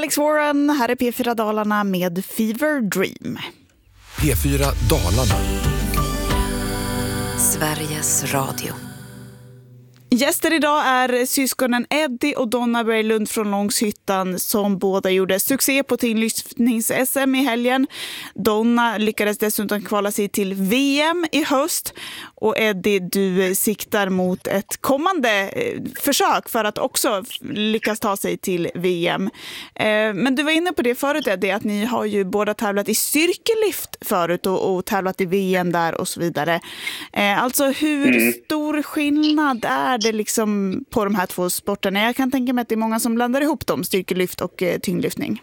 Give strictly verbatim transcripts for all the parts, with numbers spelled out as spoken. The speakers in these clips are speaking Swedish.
Alex Warren, här är P fyra Dalarna med Fever Dream. P fyra Dalarna. Sveriges Radio. Gäster idag är syskonen Eddie och Donna Berglund från Långshyttan som båda gjorde succé på tyngdlyftnings-S M i helgen. Donna lyckades dessutom kvala sig till V M i höst och Eddie, du siktar mot ett kommande försök för att också lyckas ta sig till V M. Men du var inne på det förut, Eddie, att ni har ju båda tävlat i styrkelyft förut och, och tävlat i V M där och så vidare. Alltså hur mm. stor skillnad är det liksom på de här två sporterna? Jag kan tänka mig att det är många som blandar ihop dem, styrkelyft och eh, tyngdlyftning.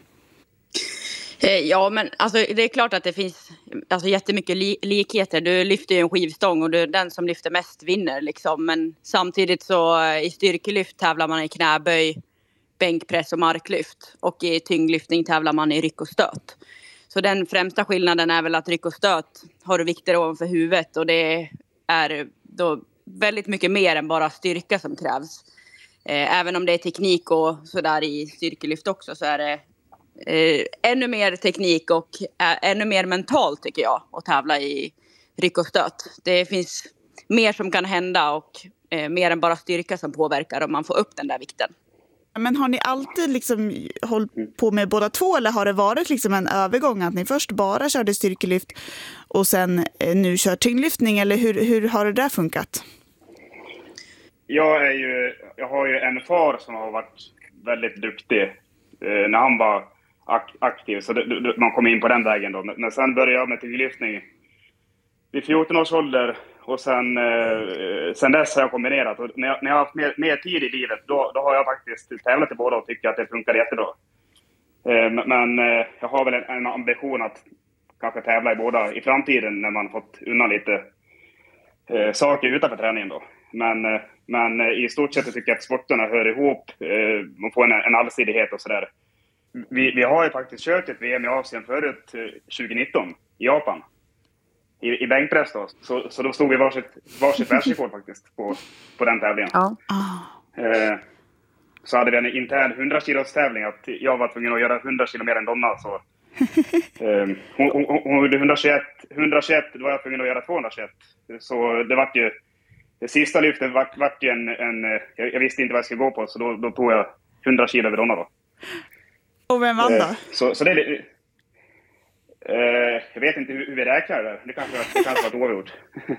Ja, men alltså, det är klart att det finns alltså, jättemycket li- likheter. Du lyfter ju en skivstång och du, den som lyfter mest vinner. Liksom. Men samtidigt så i styrkelyft tävlar man i knäböj, bänkpress och marklyft. Och i tyngdlyftning tävlar man i ryck och stöt. Så den främsta skillnaden är väl att ryck och stöt har du vikter ovanför huvudet. Och det är då väldigt mycket mer än bara styrka som krävs. Eh, även om det är teknik och sådär i styrkelyft också, så är det eh, ännu mer teknik och äh, ännu mer mentalt tycker jag att tävla i ryck och stöt. Det finns mer som kan hända och eh, mer än bara styrka som påverkar om man får upp den där vikten. Men har ni alltid liksom hållit på med båda två, eller har det varit liksom en övergång att ni först bara körde styrkelyft och sen eh, nu kör tyngdlyftning, eller hur, hur har det där funkat? Jag, är ju, jag har ju en far som har varit väldigt duktig eh, när han var ak- aktiv. Så det, det, man kom in på den vägen då. Men, men sen började jag med tyngdlyftning vid fjorton års ålder. Och sen, eh, sen dess har jag kombinerat. Och när, jag, när jag har haft mer, mer tid i livet, då, då har jag faktiskt tävlat i båda och tycker att det funkar jättebra. Eh, men eh, jag har väl en, en ambition att kanske tävla i båda i framtiden när man fått undan lite eh, saker utanför träningen då. Men, eh, men i stort sett tycker jag att sporterna hör ihop. Eh, man får en, en allsidighet och sådär. Vi, vi har ju faktiskt kört ett V M i Asien förut, eh, tjugonitton, i Japan. I, i bänkpress då. Så, så då stod vi varsitt, varsitt världsrekord faktiskt på, på den tävlingen. Ja. Eh, så hade vi en intern hundra kilos tävling att jag var tvungen att göra hundra kilo mer än Donna. Så, eh, hon, hon, hon gjorde hundratjugoett, då var jag tvungen att göra tvåhundratjugoett. Så det var ju, det sista lyftet var, var ju en, en, jag visste inte vad jag skulle gå på, så då, då tog jag hundra kilo över Donna då. Och vem vann då? Eh, så, så det är Uh, jag vet inte hur, hur vi räknar det. Det kanske, det kanske var ett oavgjort.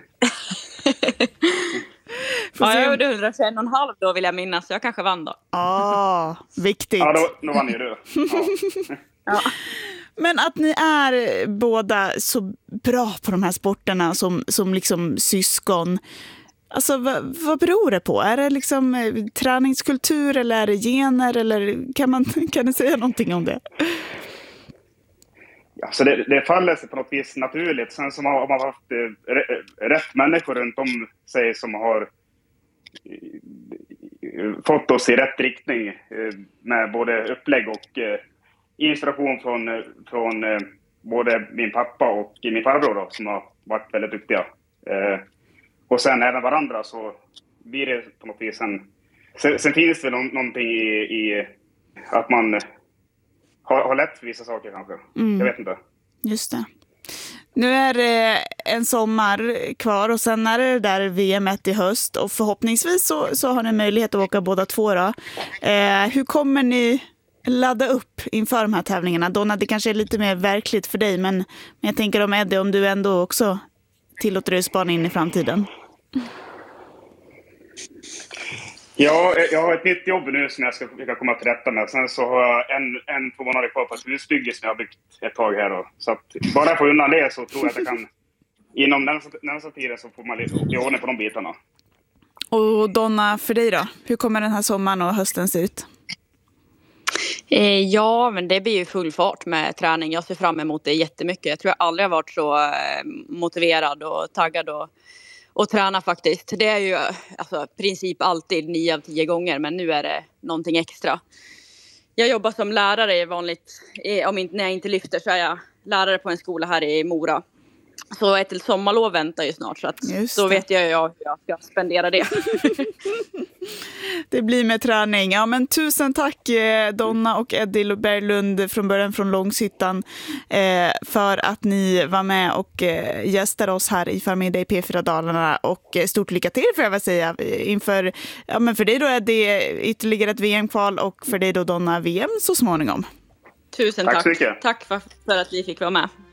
Ja, jag gjorde hundratjugoett och en halv då vill jag minnas. Så jag kanske vann då. Ah, viktigt. Ja, då, då vann ju du. Ja. Ja. Men att ni är båda så bra på de här sporterna som, som liksom syskon. Alltså vad, vad beror det på? Är det liksom eh, träningskultur eller är det gener? Eller kan, man, kan du säga någonting om det? Ja, så det, det faller sig på något vis naturligt. Sen som har man haft eh, rätt människor runt om sig som har eh, fått oss i rätt riktning eh, med både upplägg och eh, inspiration från, från eh, både min pappa och min farbror då, som har varit väldigt duktiga. Eh, och sen även varandra, så blir det på något vis en... Sen, sen finns det väl någonting i, i att man... Har, har lätt för vissa saker kanske. Mm. Jag vet inte. Just det. Nu är det en sommar kvar och sen är det där V M i höst. Och förhoppningsvis så, så har ni möjlighet att åka båda två då. Eh, hur kommer ni ladda upp inför de här tävlingarna? Donna, det kanske är lite mer verkligt för dig. Men, men jag tänker om Eddie, om du ändå också tillåter dig spana in i framtiden. Ja, jag har ett nytt jobb nu som jag ska försöka komma till rätta med. Sen så har jag en, en två månader kvar på ett husbygge som jag har byggt ett tag här då. Så att bara jag får undan det så tror jag att jag kan, inom närmsta, närmsta tiden så får man lite ordning på de bitarna. Och Donna, för dig då? Hur kommer den här sommaren och hösten se ut? Eh, ja, men det blir ju full fart med träning. Jag ser fram emot det jättemycket. Jag tror jag aldrig har varit så eh, motiverad och taggad och Och träna faktiskt. Det är ju alltså, i princip alltid nio av tio gånger. Men nu är det någonting extra. Jag jobbar som lärare i vanligt. Om inte, när jag inte lyfter så är jag lärare på en skola här i Mora. Så ett till sommarlov väntar ju snart, så att då vet jag ju hur jag ska spendera det. Det blir med träning. Ja, men tusen tack Donna och Eddie Berglund från början från Långshyttan eh, för att ni var med och eh, gästade oss här i Förmiddag i P fyra Dalarna, och eh, stort lycka till får jag väl säga inför, ja, men för dig då är det ytterligare ett V M-kval och för dig då Donna V M så småningom. Tusen tack. Tack, så mycket. tack för, för att vi fick vara med.